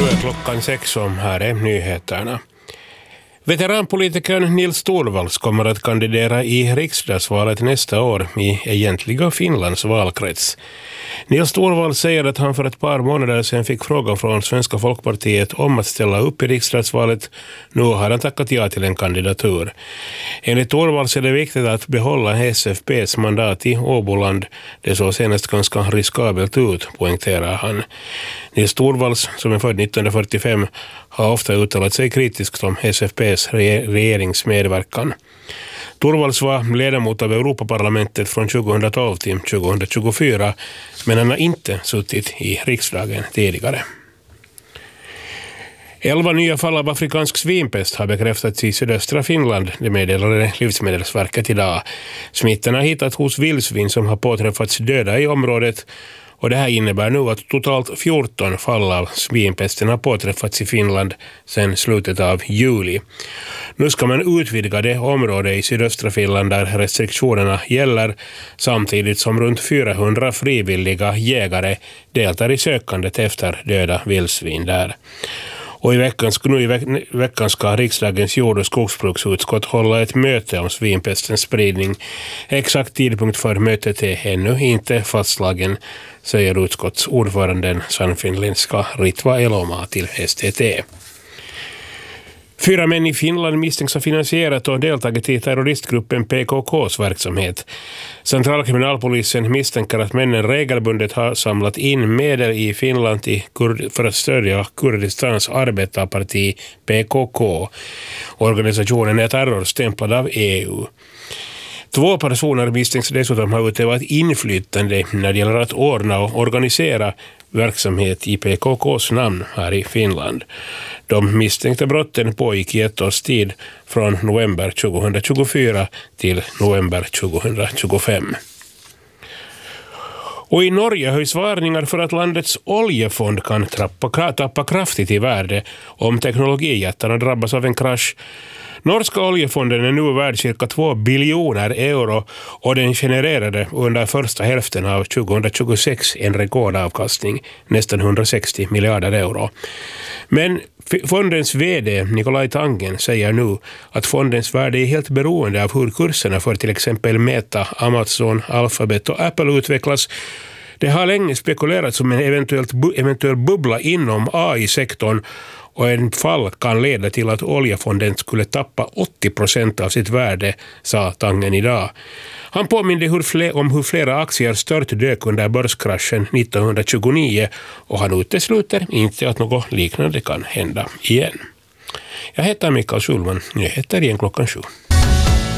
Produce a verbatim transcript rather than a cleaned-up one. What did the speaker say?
Nu är klockan sex och här är nyheterna. Veteranpolitikern Nils Torvalds kommer att kandidera i riksdagsvalet nästa år i egentliga Finlands valkrets. Nils Torvalds säger att han för ett par månader sedan fick frågan från Svenska folkpartiet om att ställa upp i riksdagsvalet. Nu har han tackat ja till en kandidatur. Enligt Torvalds är det viktigt att behålla S F P:s mandat i Åboland. Det såg senast ganska riskabelt ut, poängterar han. Nils Torvalds, som är född nittonhundrafyrtiofem, har ofta uttalat sig kritiskt om S F P:s regeringsmedverkan. Torvalds var ledamot av Europaparlamentet från tjugohundratolv till tjugohundratjugofyra, men han har inte suttit i riksdagen tidigare. Elva nya fall av afrikansk svinpest har bekräftats i sydöstra Finland, det meddelade Livsmedelsverket idag. Smittan har hittat hos vildsvin som har påträffats döda i området. Och det här innebär nu att totalt fjorton fall av svinpesten har påträffats i Finland sedan slutet av juli. Nu ska man utvidga det område i sydöstra Finland där restriktionerna gäller, samtidigt som runt fyrahundra frivilliga jägare deltar i sökandet efter döda vildsvin där. Och i veckan, nu i veck, veckan ska riksdagens jord- och skogsbruksutskott hålla ett möte om svinpestens spridning. Exakt tidpunkt för mötet är ännu inte fastslagen, säger utskottsordföranden sannfinländska Ritva Elomaa till S T T. Fyra män i Finland misstänks ha finansierat och deltagit i terroristgruppen P K K:s verksamhet. Centralkriminalpolisen misstänker att männen regelbundet har samlat in medel i Finland för att stödja Kurdistans arbetarparti P K K. Organisationen är terrorstämplad av E U. Två personer misstänks dessutom ha utövat inflytande när det gäller att ordna och organisera verksamhet i P K K:s namn här i Finland. De misstänkta brotten pågick i ett års tid från november tjugohundratjugofyra till november tjugohundratjugofem. Och i Norge höjs varningar för att landets oljefond kan trappa, tappa kraftigt i värde om teknologijättarna drabbas av en krasch. Norska oljefonden är nu värd cirka två biljoner euro och den genererade under första hälften av tjugohundratjugosex en rekordavkastning, nästan hundrasextio miljarder euro. Men fondens vd Nikolaj Tangen säger nu att fondens värde är helt beroende av hur kurserna för till exempel Meta, Amazon, Alphabet och Apple utvecklas. Det har länge spekulerats om en eventuellt bu- eventuell bubbla inom A I-sektorn, och en fall kan leda till att oljefonden skulle tappa åttio procent av sitt värde, sa Tangen idag. Han påminde hur fler, om hur flera aktier störtdök under börskraschen nittonhundratjugonio och han utesluter inte att något liknande kan hända igen. Jag heter Mikael Schulman, nyheter igen klockan sju.